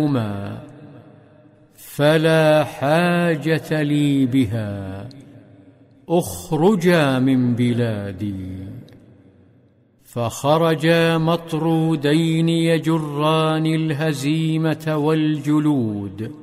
فلا حاجة لي بها، اخرجا من بلادي. فخرجا مطرودين يجران الهزيمة والجلود،